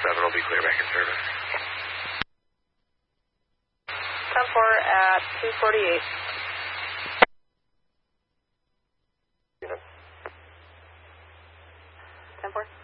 7 will be clear back in service. 10-4 at 248. Unit. 10-4.